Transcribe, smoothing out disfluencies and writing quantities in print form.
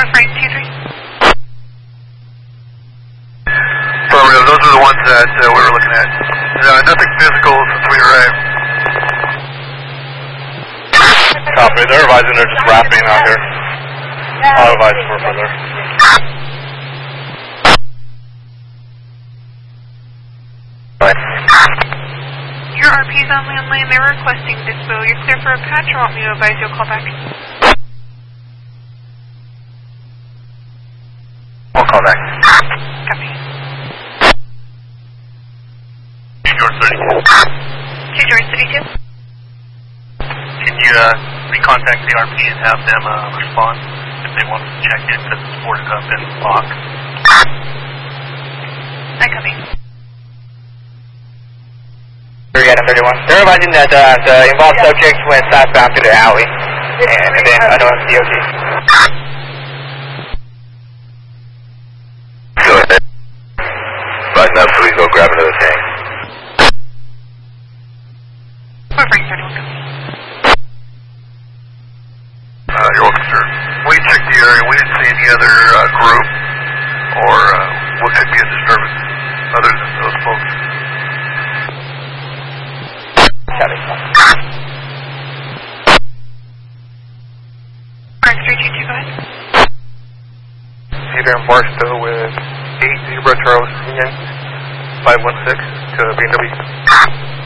Frank 23. Affirmative, those are the ones that we were looking at. Nothing physical since we arrived. Copy, they're advising they're just wrapping out here. I'll advise for further. Your RP's on landline, they're requesting dispo. You're clear for a patch, or want me to advise you'll call back? We'll call back. Copy. George 32. To George 32. Can you recontact the RP and have them respond if they want to check in because it's boarded up and locked? I copy. They're advising that the involved subjects went southbound through the alley and then unknown DOT. Go ahead. Button up so we go grab another tank. Or Frank 31, copy. You're welcome, sir. We checked the area. We didn't see any other group or what could be a disturbance other than those folks. Frank 322, go ahead. Peter and Barstow with 8 Zebra Charles Union 516 to B&W.